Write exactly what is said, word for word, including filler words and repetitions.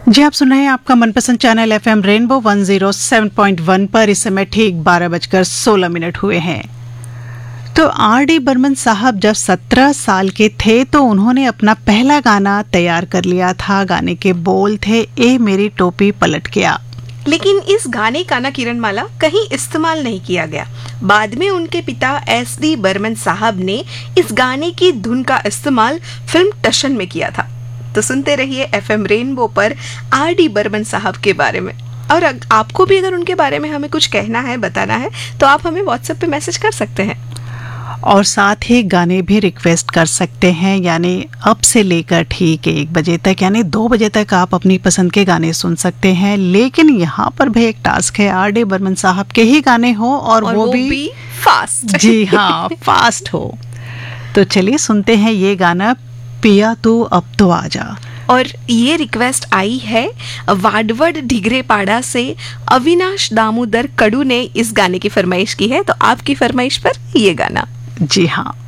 जी, आप सुन रहे हैं आपका मनपसंद channel F M rainbow one zero seven point one पर। इस समय ठीक बारह बजकर सोलह मिनट हुए हैं। तो आर डी बर्मन साहब जब सत्रह साल के थे तो उन्होंने अपना पहला गाना तैयार कर लिया था। गाने के बोल थे, ए मेरी टोपी पलट गया। लेकिन इस गाने का ना किरणमाला कहीं इस्तेमाल नहीं किया गया। बाद में उनके पिता एस डी बर्मन साहब ने इस गाने की धुन का इस्तेमाल फिल्म टशन में किया था। तो सुनते रहिए एफ एम रेनबो पर आर डी बर्मन साहब के बारे में। और आपको भी अगर उनके बारे में हमें कुछ कहना है, बताना है, तो आप हमें व्हाट्सएप पे मैसेज कर सकते हैं और साथ ही गाने भी रिक्वेस्ट कर सकते हैं। यानी अब से लेकर ठीक एक बजे तक, यानी दो बजे तक आप अपनी पसंद के गाने सुन सकते हैं। लेकिन यहाँ पर भी एक टास्क है, आर डी बर्मन साहब के ही गाने हो और, और वो, वो भी, भी फास्ट। जी हाँ, फास्ट हो। तो चलिए सुनते हैं ये गाना, पिया तू अब तो आजा। और ये रिक्वेस्ट आई है वाडवड ढिगरेपाड़ा से। अविनाश दामोदर कडू ने इस गाने की फरमाइश की है। तो आपकी फरमाइश पर ये गाना। जी हाँ।